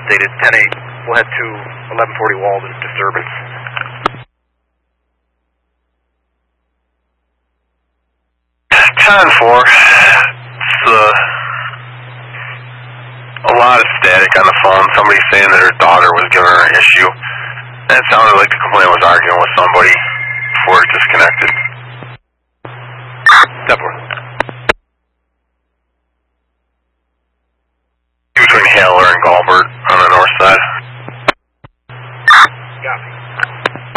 updated. 10-8. We'll head to 1140 Walden. Disturbance. Ten-4. It's a lot of static on the phone. Somebody saying that her daughter was giving her an issue. And it sounded like the complainant was arguing with somebody before it disconnected. 10-4. Between Haller and Galbert.